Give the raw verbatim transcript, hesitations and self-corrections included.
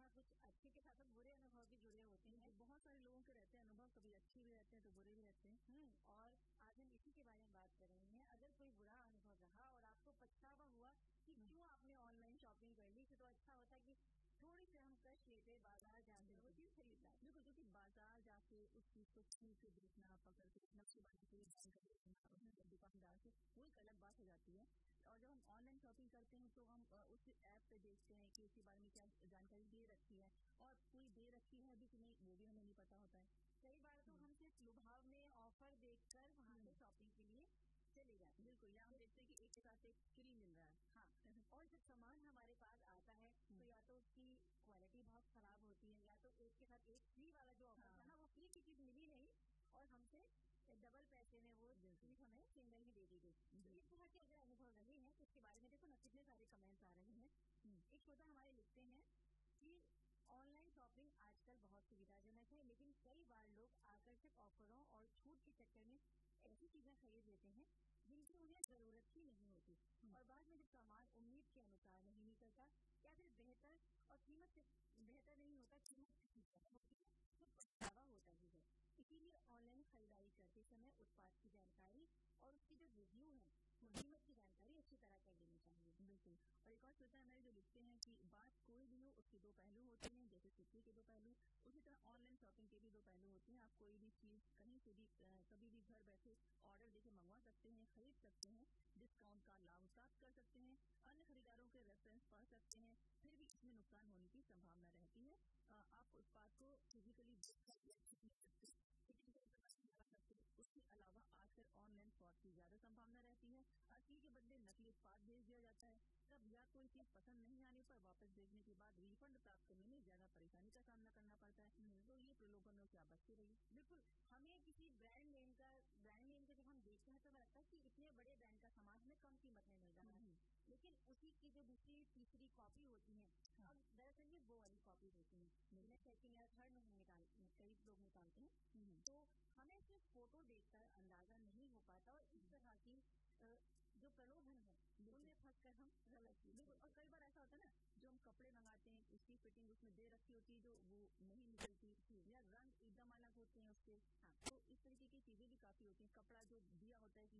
कुछ अच्छे के साथ बुरे अनुभव भी जुड़े होते हैं। बहुत सारे लोगों के रहते हैं अनुभव, कभी अच्छे भी रहते हैं तो बुरे भी रहते हैं। हम्म और आज हम इसी के बारे में बात कर रहे हैं। अगर कोई बुरा अनुभव रहा और आपको पछतावा हुआ कि क्यों आपने ऑनलाइन शॉपिंग कर ली, तो अच्छा होता कि थोड़ी सी हम कष्ट लेते बाजार जाते वो चीज खरीदना। बिल्कुल, क्योंकि बाजार जाके उस चीज को छू के देखना, पकड़ के नक्शे बना के दुकानदार से, वो एक अलग बात हो जाती है। और जब हम ऑनलाइन शॉपिंग करते हैं तो हम उस ऐप पे देखते हैं कि उसके बारे में क्या जानकारी दे रखी है और कोई दे रखी है भी कि नहीं, वो भी हमें नहीं पता होता है। कई बार तो हम सिर्फ लुभाव में ऑफर देखकर वहाँ से शॉपिंग के लिए चले जाते हैं। बिल्कुल, यहाँ हम देखते हैं कि एक के साथ एक फ्री मिल रहा है। हाँ और जब सामान हमारे पास आता है तो या तो उसकी क्वालिटी बहुत खराब होती है, या तो एक के साथ एक फ्री वाला जो ऑफर था ना, वो फ्री की चीज मिली नहीं और हमसे डबल पैसे में वो चीज हमें सिंगल ही दे दी गई। तो इस तरह के अगर अनुभव रहे हैं तो इसके बारे में देखो ना कितने सारे कमेंट्स आ रहे हैं। एक श्रोता हमारे लिखते हैं कि ऑनलाइन शॉपिंग आजकल बहुत सुविधाजनक है, लेकिन कई बार लोग आकर्षक ऑफरों और छूट के चक्कर में ऐसी चीजें खरीद लेते हैं जिनकी उन्हें जरूरत ही नहीं होती और बाद में जब सामान उम्मीद के अनुसार नहीं निकलता या फिर बेहतर और कीमत से बेहतर नहीं होता, कीमत तो पछतावा होता ही है। इसीलिए ऑनलाइन खरीदारी करते समय उत्पाद की जानकारी और उसकी जो रिव्यू है, कीमत की जानकारी अच्छी तरह कर लेनी चाहिए। बिल्कुल। और एक और श्रोता हमारे जो लिखते हैं कि बात कोई भी हो उसके दो पहलू होते हैं, जैसे सिक्के के दो पहलू, उसी तरह ऑनलाइन शॉपिंग के भी दो पहलू होते हैं। आप कोई भी चीज कहीं से भी कभी भी घर बैठे ऑर्डर देके मंगवा सकते हैं, खरीद सकते हैं, डिस्काउंट का लाभ प्राप्त कर सकते हैं, अन्य खरीदारों के रेफरेंस पढ़ सकते हैं, फिर भी इसमें नुकसान होने की संभावना रहती है। आप उत्पाद को फिजिकली उसके अलावा आजकल ऑनलाइन फ्रॉड की ज्यादा संभावना रहती है। असली के बदले नकली उत्पाद भेज दिया जाता है। तब या कोई चीज पसंद नहीं आने पर वापस भेजने के बाद रिफंड प्राप्त करने में ज्यादा परेशानी का सामना करना पड़ता है। तो ये प्रलोभनों से आप बचते रहिए। बिल्कुल, हमें किसी ब्रांड नेम का ब्रांड नेम का जब हम देखते हैं तो हमें लगता है कि इतने बड़े ब्रांड का सामान हमें कम कीमत में मिल रहा है, लेकिन उसी की जो दूसरी तीसरी कॉपी होती है, अब दरअसल ये वो वाली कॉपी होती है जिन्हें सेकंड या थर्ड में निकाल कई लोग निकालते हैं। तो हमें सिर्फ फोटो देखकर अंदाजा नहीं हो पाता और इस तरह की जो प्रलोभन है उनमें फंस कर हम गलत चीज। और कई बार ऐसा होता है ना, जो हम कपड़े मंगाते हैं उसकी फिटिंग उसमें दे रखी होती है, जो वो नहीं निकलती या रंग एकदम अलग होते हैं उसके। हाँ, तो इस तरीके की चीजें भी काफी होती हैं। कपड़ा जो दिया होता है कि